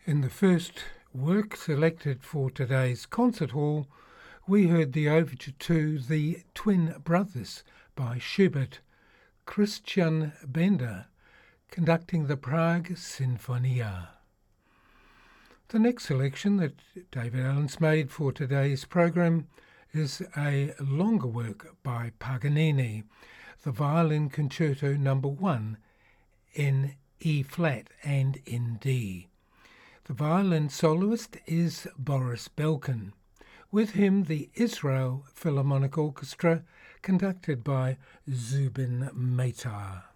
In the first work selected for today's concert hall, we heard the overture to The Twin Brothers by Schubert, Christian Bender conducting the Prague Sinfonia. The next selection that David Allen's made for today's program is a longer work by Paganini, the Violin Concerto No. 1 in E-flat and in D. The violin soloist is Boris Belkin. With him, the Israel Philharmonic Orchestra, conducted by Zubin Mehta.